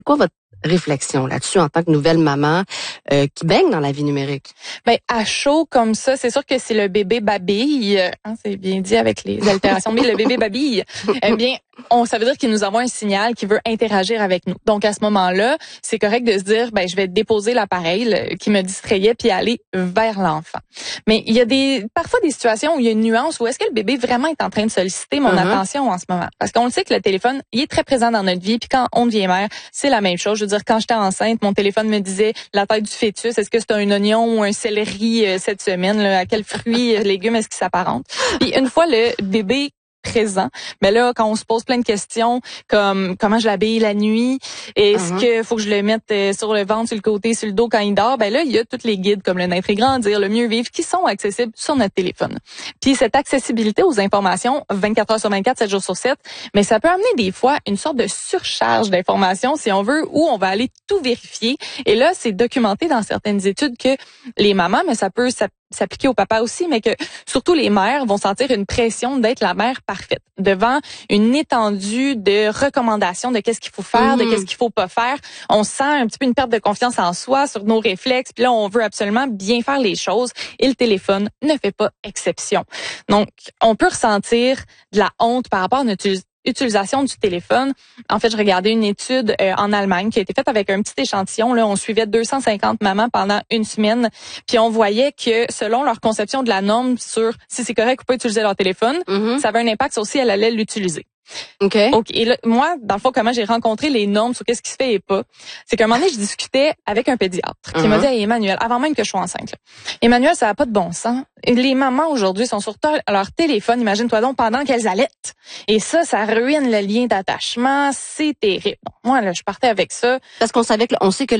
Quoi votre réflexion là-dessus en tant que nouvelle maman qui baigne dans la vie numérique? Ben à chaud comme ça, c'est sûr que si le bébé babille, c'est bien dit avec les altérations, mais le bébé babille, eh bien ça veut dire qu'il nous envoie un signal qu'il veut interagir avec nous. Donc à ce moment-là, c'est correct de se dire je vais déposer l'appareil qui me distrayait puis aller vers l'enfant. Mais il y a parfois des situations où il y a une nuance où est-ce que le bébé vraiment est en train de solliciter mon attention en ce moment, parce qu'on le sait que le téléphone, il est très présent dans notre vie, puis quand on devient mère, c'est la même chose. Je veux dire, quand j'étais enceinte, mon téléphone me disait la taille du fœtus, est-ce que c'est un oignon ou un céleri cette semaine, là, à quel fruit, légumes est-ce qu'il s'apparente. Puis une fois le bébé présent, mais là quand on se pose plein de questions comme comment je l'habille la nuit, est-ce que faut que je le mette sur le ventre, sur le côté, sur le dos quand il dort, ben là il y a tous les guides comme le Naître et Grandir, le Mieux Vivre qui sont accessibles sur notre téléphone. Puis cette accessibilité aux informations 24 heures sur 24, 7 jours sur 7, mais ça peut amener des fois une sorte de surcharge d'informations si on veut, où on va aller tout vérifier, et là c'est documenté dans certaines études que les mamans, mais ça peut s'appliquer au papa aussi, mais que surtout les mères vont sentir une pression d'être la mère parfaite devant une étendue de recommandations de qu'est-ce qu'il faut faire, de qu'est-ce qu'il faut pas faire. On sent un petit peu une perte de confiance en soi sur nos réflexes, puis là on veut absolument bien faire les choses et le téléphone ne fait pas exception. Donc on peut ressentir de la honte par rapport à notre utilisation du téléphone. En fait, je regardais une étude en Allemagne qui a été faite avec un petit échantillon. Là, on suivait 250 mamans pendant une semaine, puis on voyait que selon leur conception de la norme sur si c'est correct ou pas utiliser leur téléphone, ça avait un impact sur si elle allait l'utiliser. OK. Et là, moi, dans le fond, comment j'ai rencontré les normes sur qu'est-ce qui se fait et pas, c'est qu'à un moment donné, je discutais avec un pédiatre qui m'a dit, hey, Emmanuel, avant même que je sois enceinte, là, Emmanuel, ça n'a pas de bon sens. Et les mamans aujourd'hui sont sur leur téléphone, imagine-toi donc, pendant qu'elles allaitent. Et ça ruine le lien d'attachement, c'est terrible. Donc, moi, là, je partais avec ça. Parce qu'on savait on sait que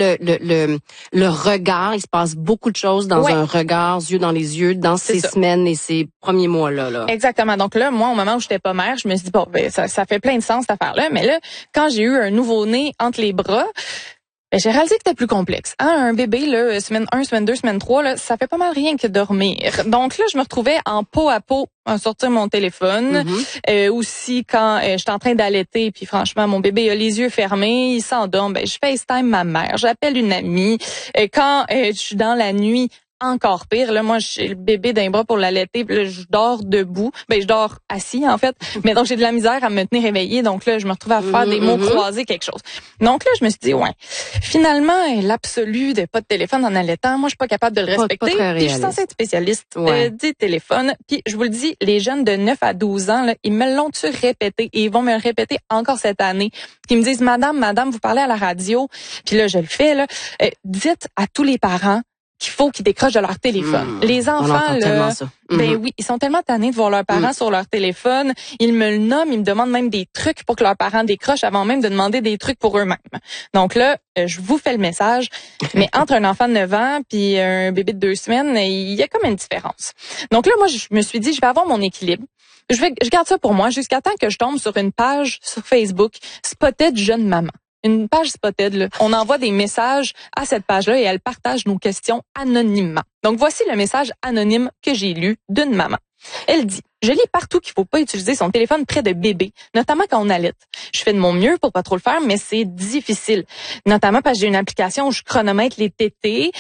le regard, il se passe beaucoup de choses dans un regard, yeux dans les yeux, dans ces semaines et ces premiers mois-là. Exactement. Donc là, moi, au moment où j'étais pas mère, je me suis dit, bon, ben, ça fait plein de sens, cette affaire-là. Mais là, quand j'ai eu un nouveau-né entre les bras, ben, j'ai réalisé que c'était plus complexe. Un bébé, là, semaine 1, semaine 2, semaine 3, là, ça fait pas mal rien que dormir. Donc là, je me retrouvais en peau à peau à sortir mon téléphone. Aussi, quand j'étais en train d'allaiter, puis franchement, mon bébé a les yeux fermés, il s'endort, ben, je FaceTime ma mère, j'appelle une amie. Quand je suis dans la nuit, encore pire. Là, moi, j'ai le bébé d'un bras pour l'allaiter, puis là, je dors debout. Ben, je dors assis, en fait. Mais donc, j'ai de la misère à me tenir éveillée. Donc là, je me retrouve à faire des mots croisés, quelque chose. Donc là, je me suis dit, finalement, l'absolu de pas de téléphone en allaitant, moi, je suis pas capable de le respecter. Puis je suis censée être spécialiste des téléphones. Puis je vous le dis, les jeunes de 9 à 12 ans, là, ils me l'ont-tu répété et ils vont me le répéter encore cette année. Ils me disent, madame, vous parlez à la radio. Puis là, je le fais, là. Dites à tous les parents qu'il faut qu'ils décrochent de leur téléphone. Les enfants, là, ben oui, ils sont tellement tannés de voir leurs parents sur leur téléphone. Ils me le nomment, ils me demandent même des trucs pour que leurs parents décrochent avant même de demander des trucs pour eux-mêmes. Donc là, je vous fais le message, mais entre un enfant de 9 ans puis un bébé de 2 semaines, il y a comme une différence. Donc là, moi, je me suis dit, je vais avoir mon équilibre. Je garde ça pour moi jusqu'à temps que je tombe sur une page sur Facebook, Spotted Jeune Maman. Une page Spotted, là. On envoie des messages à cette page-là et elle partage nos questions anonymement. Donc, voici le message anonyme que j'ai lu d'une maman. Elle dit, je lis partout qu'il faut pas utiliser son téléphone près de bébé, notamment quand on allaite. Je fais de mon mieux pour pas trop le faire, mais c'est difficile. Notamment parce que j'ai une application où je chronomètre les tétés,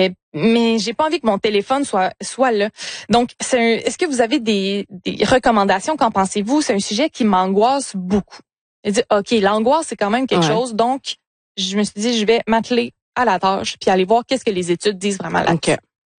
mais j'ai pas envie que mon téléphone soit là. Donc, est-ce que vous avez des recommandations? Qu'en pensez-vous? C'est un sujet qui m'angoisse beaucoup. Elle dit, OK, l'angoisse, c'est quand même quelque chose. Donc, je me suis dit, je vais m'atteler à la tâche puis aller voir qu'est-ce que les études disent vraiment là-dessus.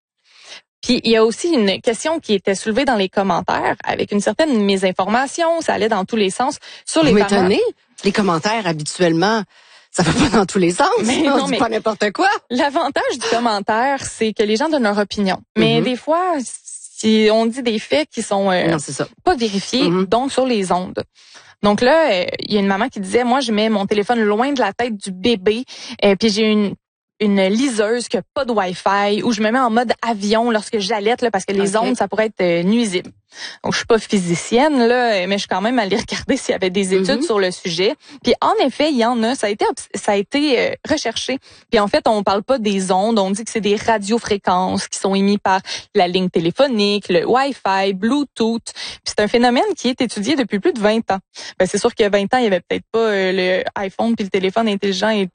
Puis, il y a aussi une question qui était soulevée dans les commentaires avec une certaine mésinformation. Ça allait dans tous les sens sur les parents. M'étonner. Les commentaires, habituellement, ça va pas dans tous les sens. Mais non, mais pas n'importe quoi. L'avantage du commentaire, c'est que les gens donnent leur opinion. Mais des fois, si on dit des faits qui sont pas vérifiés, donc sur les ondes. Donc là, il y a une maman qui disait, moi, je mets mon téléphone loin de la tête du bébé, puis j'ai une liseuse qui a pas de Wi-Fi, ou je me mets en mode avion lorsque j'allaite, là, parce que les ondes, ça pourrait être nuisible. Donc, je suis pas physicienne, là, mais je suis quand même allée regarder s'il y avait des études sur le sujet. Puis, en effet, il y en a. Ça a été recherché. Puis, en fait, on parle pas des ondes. On dit que c'est des radiofréquences qui sont émises par la ligne téléphonique, le Wi-Fi, Bluetooth. Puis, c'est un phénomène qui est étudié depuis plus de 20 ans. Ben, c'est sûr qu'il y a 20 ans, il y avait peut-être pas le iPhone puis le téléphone intelligent et